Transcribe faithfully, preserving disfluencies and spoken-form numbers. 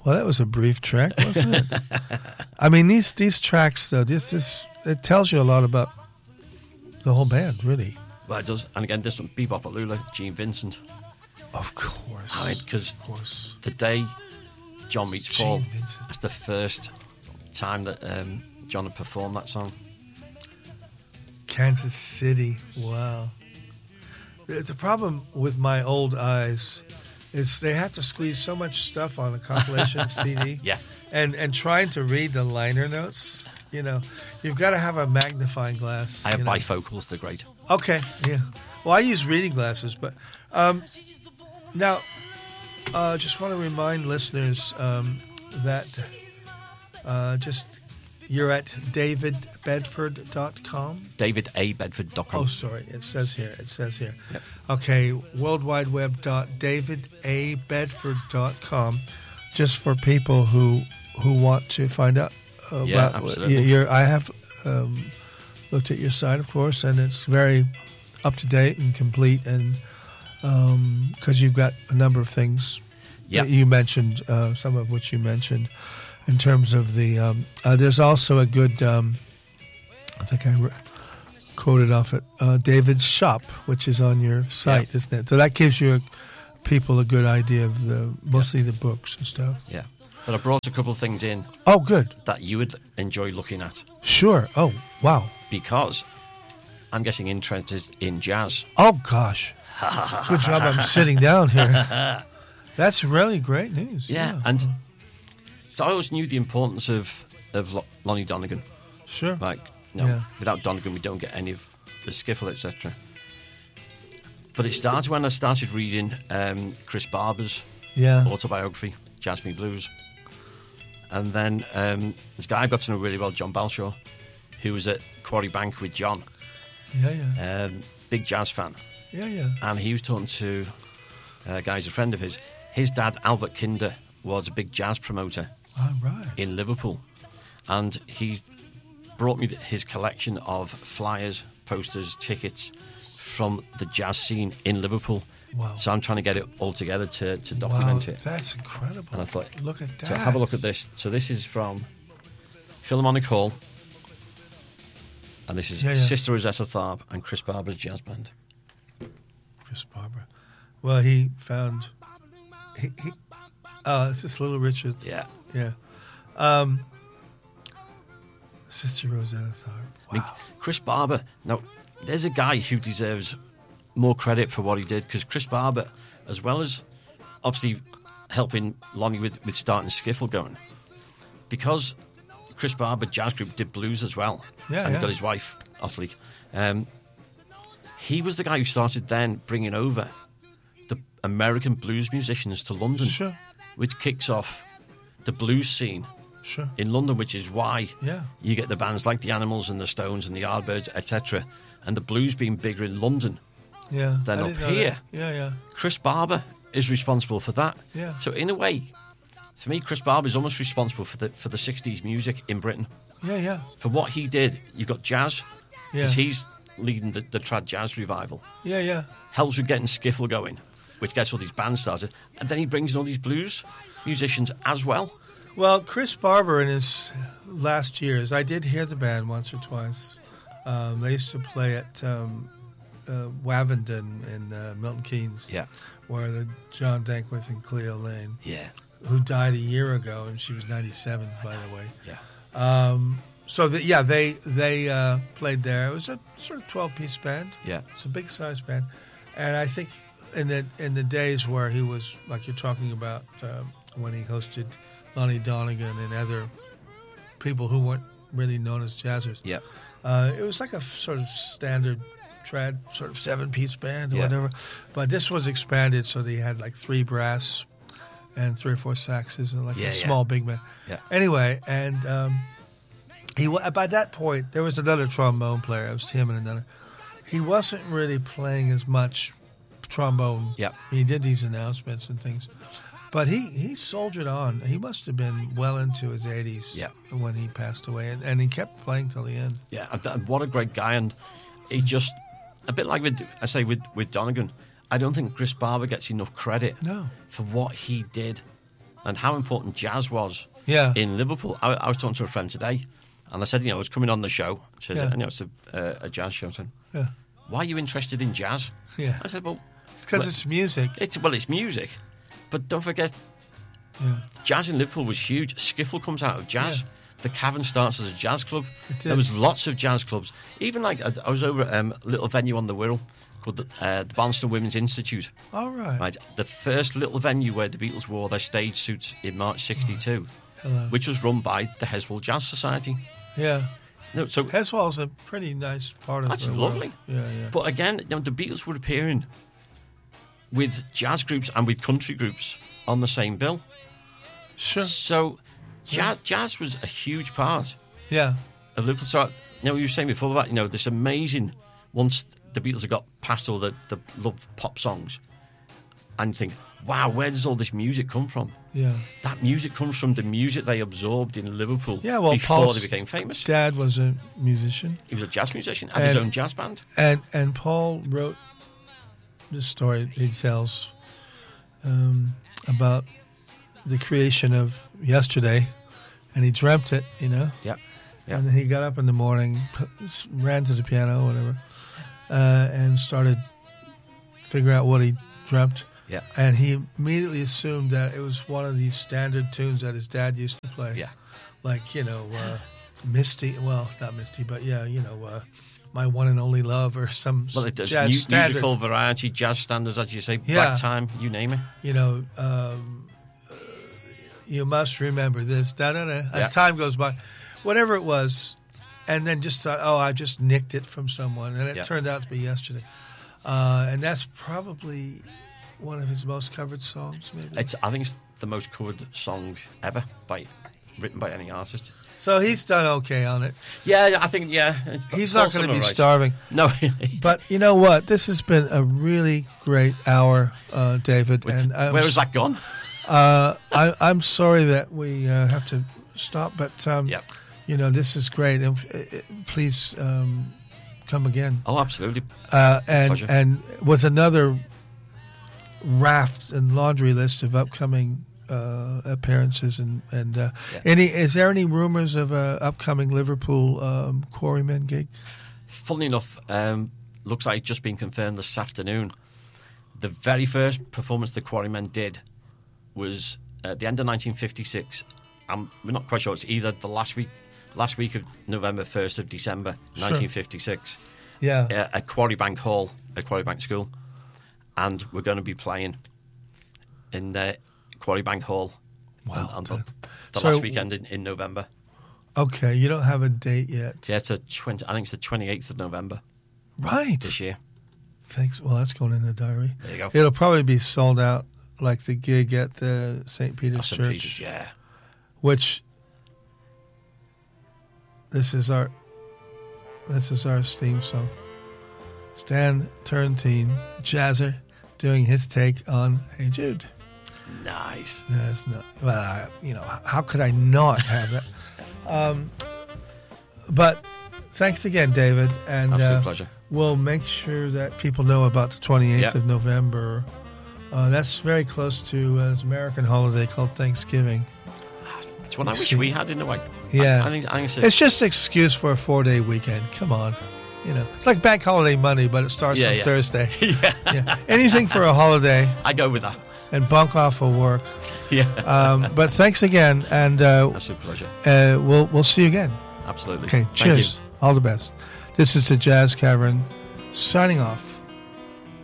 Well, that was a brief track, wasn't it? I mean, these these tracks, though, this is it tells you a lot about the whole band, really. Well, it does. And again, this one, Bebop Alula, Gene Vincent. Of course. I mean, because of course. the day John meets Gene Paul, Vincent. that's the first time that um, John had performed that song. Kansas City. Wow. The, the problem with my old eyes is they have to squeeze so much stuff on a compilation C D. Yeah. And and trying to read the liner notes, you know, you've got to have a magnifying glass. I have you know. bifocals, they're great. Okay, yeah. Well, I use reading glasses, but um, now, uh, just want to remind listeners um, that uh, just you're at david bedford dot com. david a bedford dot com. Oh, sorry. It says here. It says here. Yep. Okay, world wide web dot david a bedford dot com, just for people who who want to find out about Yeah, absolutely. your. I have um, looked at your site, of course, and it's very up to date and complete, and because um, you've got a number of things Yep. that you mentioned, uh, some of which you mentioned. In terms of the, um, uh, there's also a good, um, I think I re- quoted off it, uh, David's Shop, which is on your site, Yeah. isn't it? So that gives you people a good idea of the mostly the books and stuff. Yeah. But I brought a couple of things in Oh, good. that you would enjoy looking at Sure. Oh, wow. because I'm getting interested in jazz. Oh, gosh. Good job I'm sitting down here. That's really great news. Yeah. Yeah. And so I always knew the importance of, of Lo- Lonnie Donegan. Sure. Like, no, Yeah. without Donegan, we don't get any of the skiffle, et cetera. But it started when I started reading um, Chris Barber's Yeah. autobiography, Jazz Me Blues. And then um, this guy I got to know really well, John Balshaw, who was at Quarry Bank with John, Yeah, yeah. um, big jazz fan. Yeah, yeah. And he was talking to a guy who's a friend of his. His dad, Albert Kinder, was a big jazz promoter All right. in Liverpool. And he brought me his collection of flyers, posters, tickets from the jazz scene in Liverpool. Wow. So I'm trying to get it all together to, to document Wow, it. that's incredible. And I thought, look at that. So have a look at this. So this is from Philharmonic Hall. And this is Yeah, yeah. Sister Rosetta Tharpe and Chris Barber's jazz band. Chris Barber. Well, he found. He, he, oh, it's this Little Richard. Yeah. Yeah. Um, Sister Rosetta Tharpe. I mean, Chris Barber, now, there's a guy who deserves more credit for what he did, because Chris Barber, as well as obviously helping Lonnie with, with starting Skiffle going, because Chris Barber Jazz Group did blues as well, Yeah, and yeah. got his wife, Ottilie, um, he was the guy who started then bringing over the American blues musicians to London, Sure. which kicks off the blues scene Sure. in London, which is why Yeah. you get the bands like the Animals and the Stones and the Yardbirds, et cetera, and the blues being bigger in London Yeah. than I up didn't know here. that. Yeah, yeah. Chris Barber is responsible for that. Yeah. So in a way, for me, Chris Barber is almost responsible for the for the sixties music in Britain. Yeah, yeah. For what he did, you've got jazz, because Yeah. he's leading the, the trad jazz revival. Yeah, yeah. Helps with getting Skiffle going, which gets all these bands started, and then he brings in all these blues musicians as well. Well, Chris Barber in his last years, I did hear the band once or twice. Um, they used to play at um, uh, Wavendon in uh, Milton Keynes, Yeah. where the John Dankworth and Cleo Lane, Yeah. who died a year ago, and she was ninety-seven, by the way. Yeah. Um, so, the, yeah, they they uh, played there. It was a sort of twelve-piece band. Yeah. It's a big-sized band. And I think in the in the days where he was, like you're talking about, um, when he hosted Lonnie Donegan and other people who weren't really known as jazzers, Yeah. uh, it was like a f- sort of standard trad, sort of seven-piece band or Yeah. whatever. But this was expanded, so they had like three brass and three or four saxes and like Yeah, a yeah. small big band. Yeah. Anyway, and um, he wa- by that point there was another trombone player. It was him and another. He wasn't really playing as much trombone. Yeah. He did these announcements and things, but he, he soldiered on. He must have been well into his eighties Yeah. when he passed away, and, and he kept playing till the end. Yeah, and th- what a great guy. And he just, a bit like with, I say, with, with Donegan, I don't think Chris Barber gets enough credit No. for what he did and how important jazz was Yeah. in Liverpool. I, I was talking to a friend today, and I said, you know, I was coming on the show. I said, Yeah. you know, it's a, uh, a jazz show. I said, Yeah. why are you interested in jazz? Yeah. I said, well, It's because well, it's music. it's well, it's music, but don't forget, Yeah. jazz in Liverpool was huge. Skiffle comes out of jazz. Yeah. The Cavern starts as a jazz club. It did. There was lots of jazz clubs. Even like I, I was over at um, a little venue on the Wirral called the, uh, the Barnstable Women's Institute. All right. Right, the first little venue where the Beatles wore their stage suits in March sixty-two, Hello. which was run by the Heswall Jazz Society. Yeah. No, so Heswall's a pretty nice part of that's the lovely. world. Yeah, yeah. But again, you know, the Beatles were appearing with jazz groups and with country groups on the same bill. Sure. So jazz, jazz was a huge part Yeah. of Liverpool. So, you know, you were saying before about, you know, this amazing, once the Beatles had got past all the, the love pop songs, and you think, wow, where does all this music come from? Yeah. That music comes from the music they absorbed in Liverpool Yeah, well, before Paul's they became famous. Dad was a musician, He was a jazz musician, had his And- own jazz band. and and Paul wrote this story he tells um, about the creation of Yesterday, and he dreamt it, you know. Yeah. Yeah. And then he got up in the morning, p- ran to the piano, whatever, uh, and started figuring out what he dreamt. Yeah. And he immediately assumed that it was one of these standard tunes that his dad used to play. Yeah. Like, you know, uh, Misty, well, not Misty, but yeah, you know, uh, My One and Only Love or some Well, it does jazz mu- standard. musical variety, jazz standards, as you say, Yeah. Black Time, you name it. You know, um, uh, you must remember this, da da da. As Yeah. time goes by, whatever it was, and then just thought, oh, I just nicked it from someone, and it Yeah. turned out to be Yesterday. Uh, and that's probably one of his most covered songs, maybe. It's, I think it's the most covered song ever by written by any artist. So he's done okay on it. Yeah, I think, yeah. He's Paul not going to be Sumner, right. starving. No. But you know what? This has been a really great hour, uh, David. With- and I'm, where has that gone? Uh, I, I'm sorry that we uh, have to stop, but um, Yep. you know, this is great. And uh, please um, come again. Oh, absolutely. Uh, and Pleasure. and with another raft and laundry list of upcoming uh, appearances and and uh, Yeah. any is there any rumors of a upcoming Liverpool um, Quarrymen gig? Funnily enough, um, looks like it's just been confirmed this afternoon. The very first performance the Quarrymen did was at the end of nineteen fifty-six. Um, we're not quite sure. It's either the last week, last week of November, first of December, Sure. nineteen fifty-six, Yeah, uh, at Quarrybank Hall, at Quarrybank School, and we're going to be playing in the Quarrybank Hall Wow. on, on the, the So- last weekend in, in November. Okay, you don't have a date yet, Yeah, it's a twenty. I think it's the twenty-eighth of November right? this year. Thanks. Well, that's going in the diary. There you go. It'll probably be sold out, like the gig at the Saint Peter's That's Saint Church, Peter's, yeah. which this is our this is our theme song. Stan Turrentine, Jazzer, doing his take on Hey Jude. Nice. That's not well, I, you know, how could I not have that? um, but thanks again, David, and Absolute uh, pleasure. we'll make sure that people know about the twenty-eighth Yep. of November. Uh, that's very close to uh, this American holiday called Thanksgiving. That's what I wish See. we had in a way. Yeah. I, I think, I think it's, It's just an excuse for a four-day weekend. Come on. You know, it's like bank holiday Monday, but it starts Yeah, on yeah. Thursday. yeah. Yeah. Anything for a holiday I go with that. and bunk off of work. Yeah. Um, but thanks again, and uh, Absolute pleasure. uh, we'll we'll see you again. Absolutely. Okay, Thank cheers. you. All the best. This is the Jazz Cavern signing off.